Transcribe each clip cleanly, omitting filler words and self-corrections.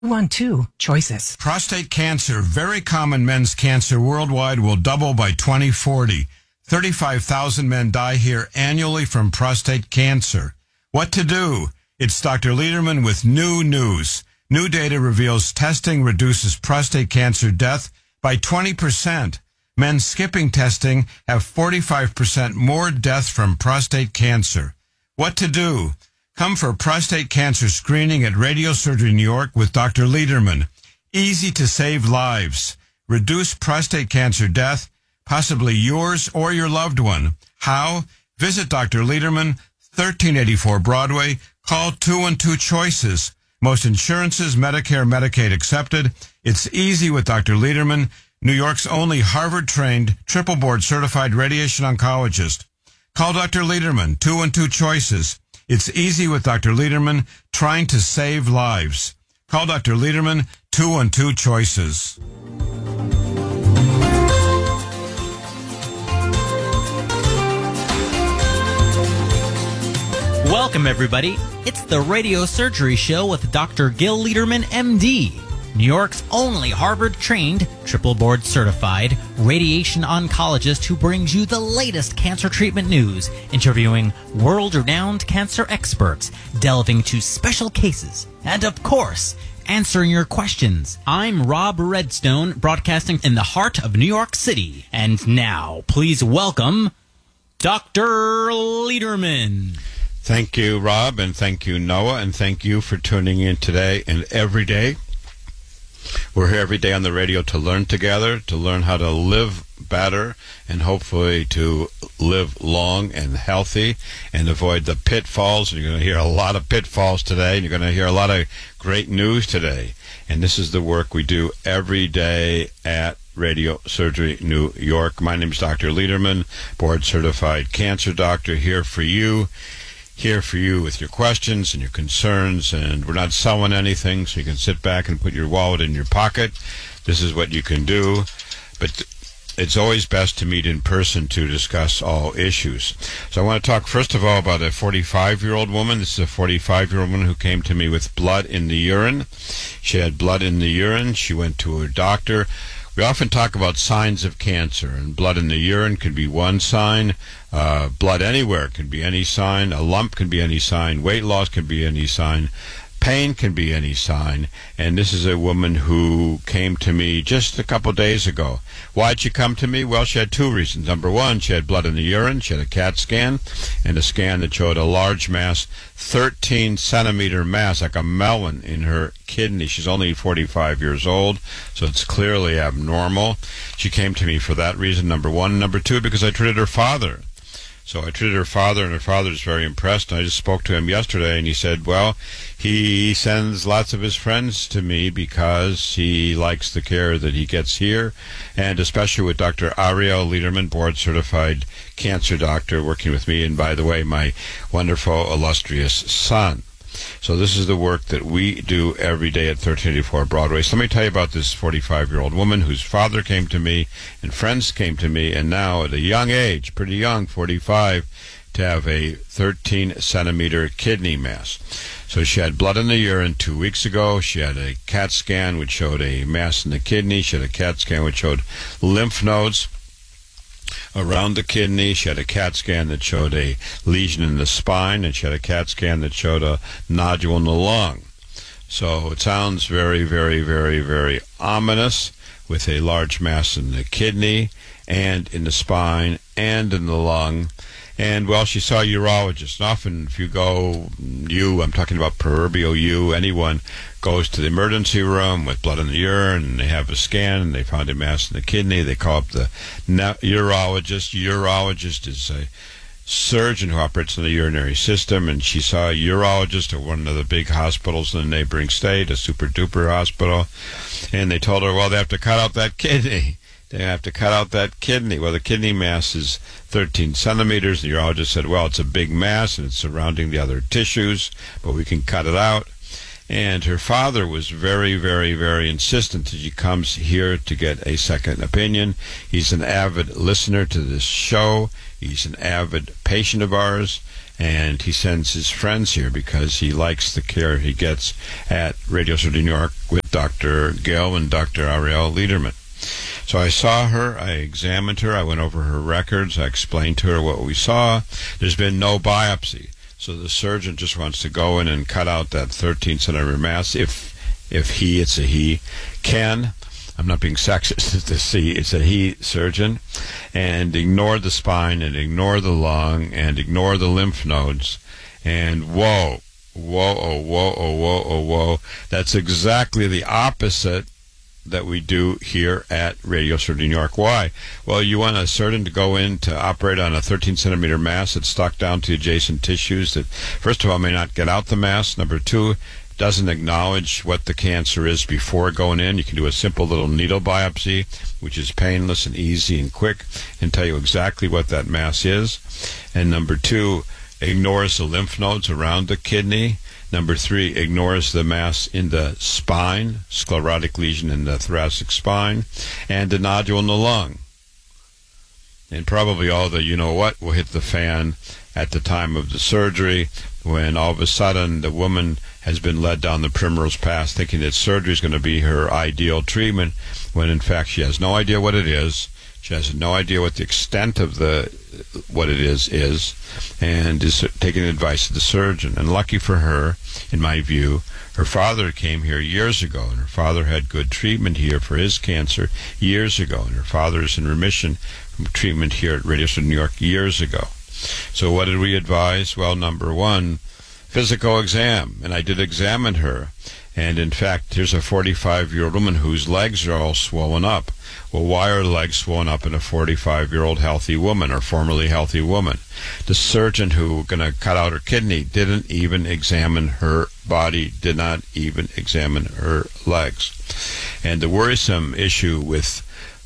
212 choices. Prostate cancer, very common men's cancer worldwide, will double by 2040. 35,000 men die here annually from prostate cancer. What to do? It's Dr. Lederman with new news. New data reveals testing reduces prostate cancer death by 20%. Men skipping testing have 45% more death from prostate cancer. What to do? Come for prostate cancer screening at Radiosurgery New York with Dr. Lederman. Easy to save lives. Reduce prostate cancer death, possibly yours or your loved one. How? Visit Dr. Lederman, 1384 Broadway. Call 212 choices. Most insurances, Medicare, Medicaid accepted. It's easy with Dr. Lederman, New York's only Harvard-trained, triple board-certified radiation oncologist. Call Dr. Lederman, 212 choices. It's easy with Dr. Lederman, trying to save lives. Call Dr. Lederman, 212 choices. Welcome, everybody. It's the Radio Surgery Show with Dr. Gil Lederman, MD, New York's only Harvard-trained, triple board-certified radiation oncologist who brings you the latest cancer treatment news, interviewing world-renowned cancer experts, delving into special cases, and, of course, answering your questions. I'm Rob Redstone, broadcasting in the heart of New York City. And now, please welcome Dr. Lederman. Thank you, Rob, and thank you, Noah, and thank you for tuning in today and every day. We're here every day on the radio to learn together, to learn how to live better, and hopefully to live long and healthy and avoid the pitfalls. You're going to hear a lot of pitfalls today, and you're going to hear a lot of great news today. And this is the work we do every day at Radio Surgery New York. My name is Dr. Lederman, board-certified cancer doctor, here for you with your questions and your concerns, and we're not selling anything, so you can sit back and put your wallet in your pocket. This is what you can do, but it's always best to meet in person to discuss all issues. So I want to talk first of all about a 45-year-old woman. This is a 45-year-old woman who came to me with blood in the urine. She had blood in the urine. She went to her doctor. We often talk about signs of cancer, and blood in the urine can be one sign. Blood anywhere can be any sign. A lump can be any sign. Weight loss can be any sign. Pain can be any sign. And this is a woman who came to me just a couple days ago. Why'd she come to me? Well, she had two reasons. Number one, she had blood in the urine. She had a CAT scan, and a scan that showed a large mass, 13-centimeter mass, like a melon in her kidney. She's only 45 years old, so it's clearly abnormal. She came to me for that reason, number one. Number two, because I treated her father. So I treated her father, and her father is very impressed. And I just spoke to him yesterday, and he said, well, he sends lots of his friends to me because he likes the care that he gets here, and especially with Dr. Ariel Lederman, board-certified cancer doctor, working with me, and by the way, my wonderful, illustrious son. So this is the work that we do every day at 1384 Broadway. So let me tell you about this 45-year-old woman whose father came to me and friends came to me, and now at a young age, pretty young, 45, to have a 13-centimeter kidney mass. So she had blood in the urine 2 weeks ago. She had a CAT scan which showed a mass in the kidney. She had a CAT scan which showed lymph nodes around the kidney. She had a CAT scan that showed a lesion in the spine, and she had a CAT scan that showed a nodule in the lung. So it sounds very, very, very, very ominous, with a large mass in the kidney and in the spine and in the lung. And, well, she saw a urologist. And often if you go, I'm talking about proverbial you, anyone goes to the emergency room with blood in the urine, and they have a scan, and they found a mass in the kidney. They call up the urologist. Urologist is a surgeon who operates on the urinary system, and she saw a urologist at one of the big hospitals in the neighboring state, a super-duper hospital, and they told her, well, they have to cut out that kidney. They have to cut out that kidney. Well, the kidney mass is 13 centimeters. The urologist said, well, it's a big mass, and it's surrounding the other tissues, but we can cut it out. And her father was very, very, very insistent that she comes here to get a second opinion. He's an avid listener to this show. He's an avid patient of ours. and he sends his friends here because he likes the care he gets at Radio Surgery New York with Dr. Gill and Dr. Ariel Lederman. So I saw her, I examined her, I went over her records, I explained to her what we saw. There's been no biopsy, so the surgeon just wants to go in and cut out that 13-centimeter mass, if it's a he, can. I'm not being sexist, it's a he surgeon, and ignore the spine and ignore the lung and ignore the lymph nodes, and whoa, that's exactly the opposite that we do here at Radio Surgery New York. Why? Well, you want a surgeon to go in to operate on a 13-centimeter mass that's stuck down to adjacent tissues that, first of all, may not get out the mass. Number two, doesn't acknowledge what the cancer is before going in. You can do a simple little needle biopsy, which is painless and easy and quick, and tell you exactly what that mass is. And number two, ignores the lymph nodes around the kidney. Number three, ignores the mass in the spine, sclerotic lesion in the thoracic spine, and the nodule in the lung. And probably all the you-know-what will hit the fan at the time of the surgery, when all of a sudden the woman has been led down the primrose path thinking that surgery is going to be her ideal treatment, when in fact she has no idea what it is. She has no idea what the extent of what it is, and is taking advice of the surgeon. And lucky for her, in my view, her father came here years ago, and her father had good treatment here for his cancer years ago, and her father is in remission from treatment here at Radio Surgery New York years ago. So what did we advise? Well, number one, physical exam, and I did examine her, and in fact, here's a 45-year-old woman whose legs are all swollen up. Well, why are legs swollen up in a 45-year-old healthy woman or formerly healthy woman? The surgeon who was going to cut out her kidney didn't even examine her body, did not even examine her legs. And the worrisome issue with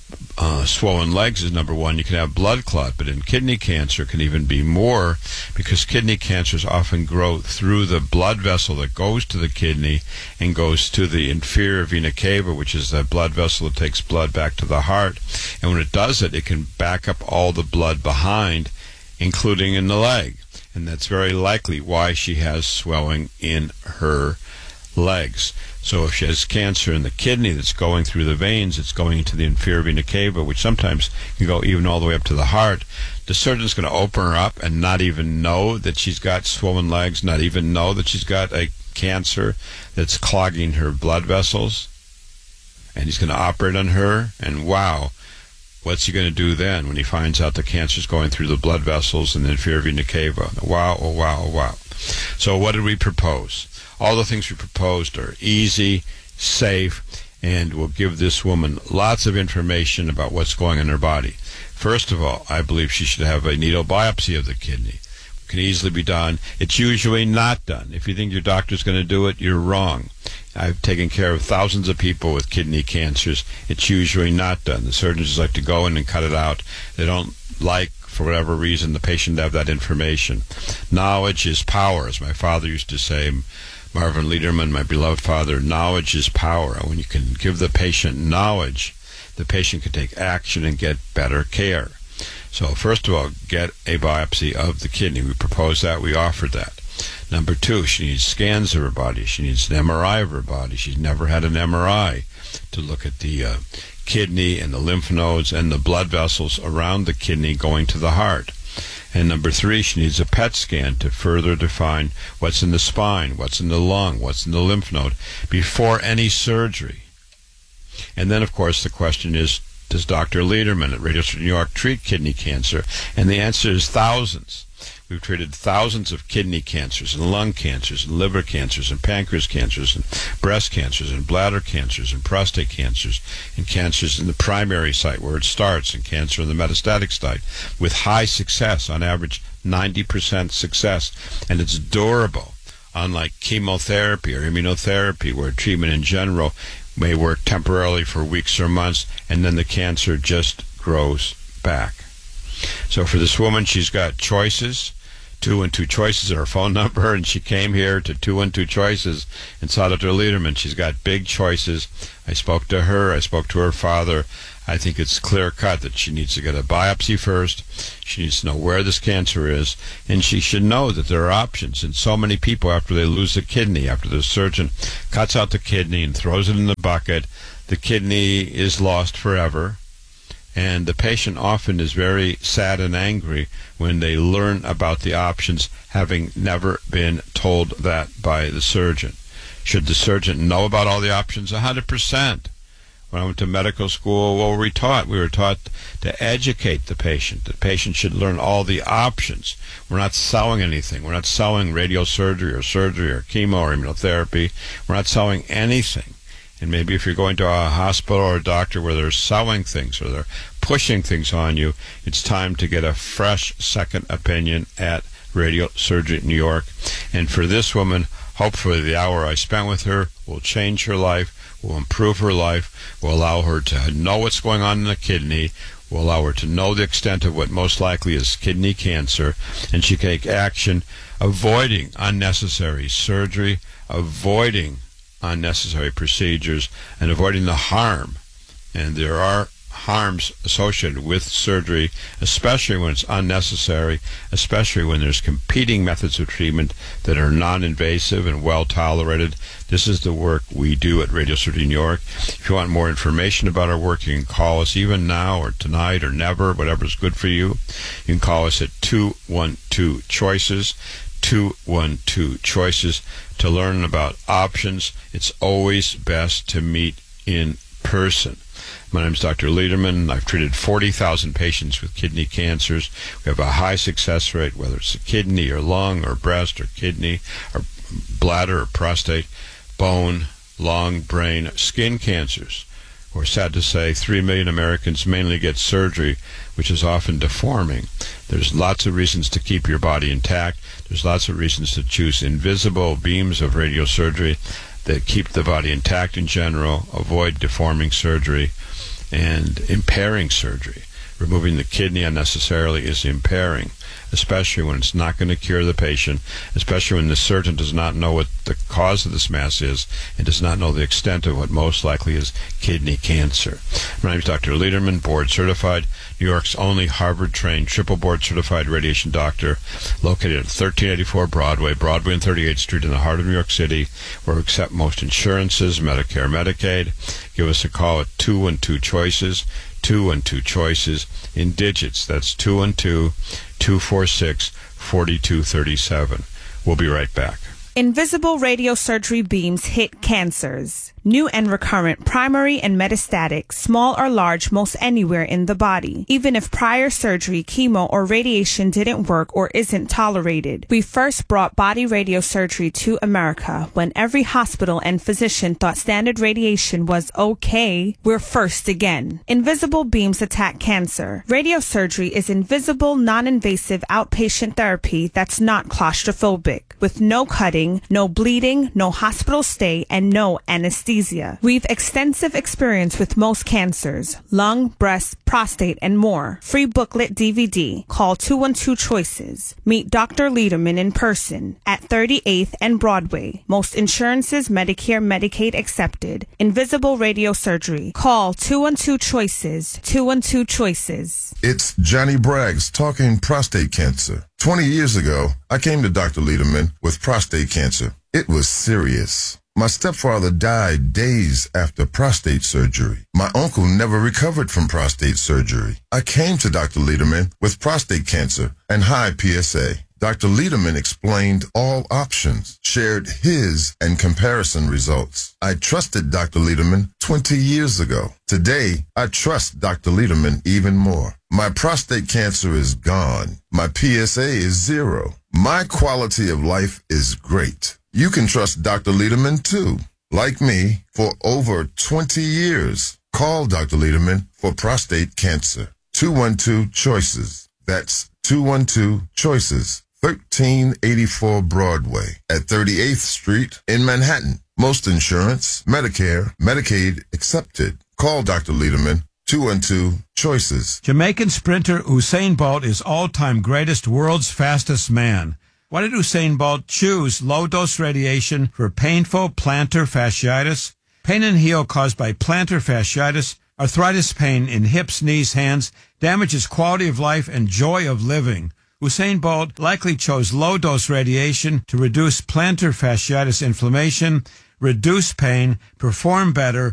swollen legs is, number one, you can have blood clot, but in kidney cancer it can even be more, because kidney cancers often grow through the blood vessel that goes to the kidney and goes to the inferior vena cava, which is the blood vessel that takes blood back to the heart. And when it does it, it can back up all the blood behind, including in the leg. And that's very likely why she has swelling in her legs. So if she has cancer in the kidney that's going through the veins, it's going into the inferior vena cava, which sometimes can go even all the way up to the heart. The surgeon's going to open her up and not even know that she's got swollen legs, not even know that she's got a cancer that's clogging her blood vessels. And he's going to operate on her, and wow, what's he going to do then when he finds out the cancer's going through the blood vessels and the inferior vena cava? Wow, oh wow, oh wow. So what did we propose? All the things we proposed are easy, safe, and will give this woman lots of information about what's going on in her body. First of all, I believe she should have a needle biopsy of the kidney. It can easily be done. It's usually not done. If you think your doctor's going to do it, you're wrong. I've taken care of thousands of people with kidney cancers. It's usually not done. The surgeons just like to go in and cut it out. They don't like, for whatever reason, the patient to have that information. Knowledge is power, as my father used to say. Marvin Lederman, my beloved father, knowledge is power. When you can give the patient knowledge, the patient can take action and get better care. So first of all, get a biopsy of the kidney. We proposed that. We offered that. Number two, she needs scans of her body. She needs an MRI of her body. She's never had an MRI to look at the kidney and the lymph nodes and the blood vessels around the kidney going to the heart. And number three, she needs a PET scan to further define what's in the spine, what's in the lung, what's in the lymph node before any surgery. And then, of course, the question is, does Dr. Lederman at Radio Surgery New York treat kidney cancer? And the answer is thousands. We've treated thousands of kidney cancers and lung cancers and liver cancers and pancreas cancers and breast cancers and bladder cancers and prostate cancers and cancers in the primary site where it starts and cancer in the metastatic site with high success, on average 90% success. And it's durable, unlike chemotherapy or immunotherapy, where treatment in general may work temporarily for weeks or months and then the cancer just grows back. So for this woman, she's got choices 212 Choices, our phone number, and she came here to 212 Choices and saw Dr. Lederman. She's got big choices. I spoke to her. I spoke to her father. I think it's clear-cut that she needs to get a biopsy first. She needs to know where this cancer is, and she should know that there are options. And so many people, after they lose a kidney, after the surgeon cuts out the kidney and throws it in the bucket, the kidney is lost forever. And the patient often is very sad and angry when they learn about the options, having never been told that by the surgeon. Should the surgeon know about all the options? 100%. When I went to medical school, what were we taught? We were taught to educate the patient. The patient should learn all the options. We're not selling anything. We're not selling radiosurgery or chemo or immunotherapy. We're not selling anything. And maybe if you're going to a hospital or a doctor where they're selling things or they're pushing things on you, it's time to get a fresh second opinion at Radiosurgery New York. And for this woman, hopefully the hour I spent with her will change her life, will improve her life, will allow her to know what's going on in the kidney, will allow her to know the extent of what most likely is kidney cancer, and she can take action avoiding unnecessary surgery, avoiding unnecessary procedures, and avoiding the harm. And there are harms associated with surgery, especially when it's unnecessary, especially when there's competing methods of treatment that are non-invasive and well tolerated. This is the work we do at Radiosurgery New York. If you want more information about our work, you can call us even now or tonight or never, whatever's good for you. You can call us at 212 Choices, 212 Choices, to learn about options. It's always best to meet in person. My name is Dr. Lederman. I've treated 40,000 patients with kidney cancers. We have a high success rate, whether it's a kidney or lung or breast or kidney or bladder or prostate, bone, lung, brain, skin cancers. We're sad to say 3 million Americans mainly get surgery, which is often deforming. There's lots of reasons to keep your body intact. There's lots of reasons to choose invisible beams of radiosurgery that keep the body intact in general, avoid deforming surgery and impairing surgery. Removing the kidney unnecessarily is impairing, especially when it's not going to cure the patient, especially when the surgeon does not know what the cause of this mass is and does not know the extent of what most likely is kidney cancer. My name is Dr. Lederman, board certified, New York's only Harvard-trained, triple board certified radiation doctor, located at 1384 Broadway and 38th Street in the heart of New York City, where we accept most insurances, Medicare, Medicaid. Give us a call at 212 Choices, 212 Choices in digits. That's 212-246-4237. We'll be right back. Invisible radiosurgery beams hit cancers. New and recurrent, primary and metastatic, small or large, most anywhere in the body. Even if prior surgery, chemo, or radiation didn't work or isn't tolerated. We first brought body radiosurgery to America when every hospital and physician thought standard radiation was okay. We're first again. Invisible beams attack cancer. Radiosurgery is invisible, non-invasive outpatient therapy that's not claustrophobic, with no cutting, no bleeding, no hospital stay, and no anesthesia. We've extensive experience with most cancers, lung, breast, prostate, and more. Free booklet DVD. Call 212 Choices. Meet Dr. Lederman in person at 38th and Broadway. Most insurances, Medicare, Medicaid accepted. Invisible radiosurgery. Call 212 Choices. 212 Choices. It's Johnny Braggs talking prostate cancer. 20 years ago, I came to Dr. Lederman with prostate cancer. It was serious. My stepfather died days after prostate surgery. My uncle never recovered from prostate surgery. I came to Dr. Lederman with prostate cancer and high PSA. Dr. Lederman explained all options, shared his and comparison results. I trusted Dr. Lederman 20 years ago. Today, I trust Dr. Lederman even more. My prostate cancer is gone. My PSA is 0. My quality of life is great. You can trust Dr. Lederman too. Like me, for over 20 years. Call Dr. Lederman for prostate cancer. 212 Choices. That's 212 Choices. 1384 Broadway at 38th Street in Manhattan. Most insurance, Medicare, Medicaid accepted. Call Dr. Lederman 212 Choices. Jamaican sprinter Usain Bolt is all-time greatest, world's fastest man. Why did Usain Bolt choose low-dose radiation for painful plantar fasciitis? Pain and heel caused by plantar fasciitis, arthritis pain in hips, knees, hands, damages quality of life and joy of living. Usain Bolt likely chose low-dose radiation to reduce plantar fasciitis inflammation, reduce pain, perform better,